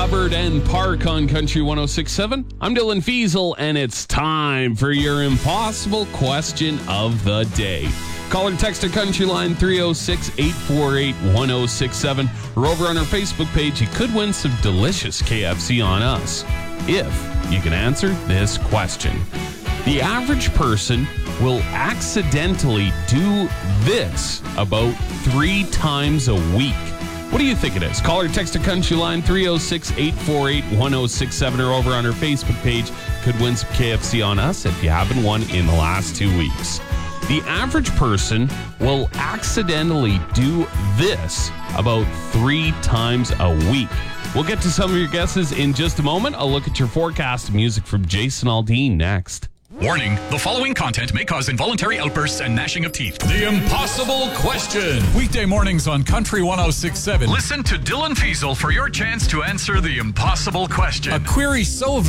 Hubbard and Park on Country 106.7. I'm Dylan Fiesel, and it's time for your impossible question of the day. Call or text our country line 306-848-1067, or over on our Facebook page. You could win some delicious KFC on us if you can answer this question. The average person will accidentally do this about 3 times a week. What do you think it is? Call or text a country line 306-848-1067, or over on our Facebook page. Could win some KFC on us if you haven't won in the last 2 weeks. The average person will accidentally do this about 3 times a week. We'll get to some of your guesses in just a moment. I'll look at your forecast. Music from Jason Aldean next. Warning, the following content may cause involuntary outbursts and gnashing of teeth. The Impossible Question. Weekday mornings on Country 106.7. Listen to Dylan Fiesel for your chance to answer the impossible question. A query so